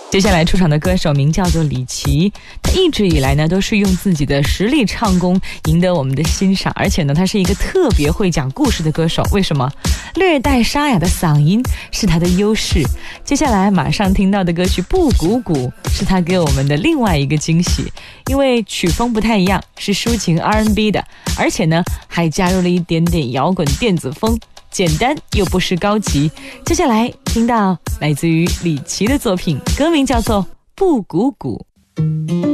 接下来出场的歌手名叫做李琦，他一直以来呢都是用自己的实力唱功赢得我们的欣赏，而且呢他是一个特别会讲故事的歌手。为什么？略带沙哑的嗓音是他的优势。接下来马上听到的歌曲《不鼓鼓》是他给我们的另外一个惊喜，因为曲风不太一样，是抒情 R&B 的，而且呢还加入了一点点摇滚电子风，简单又不失高级。接下来听到来自于李琦的作品，歌名叫做《不鼓鼓》。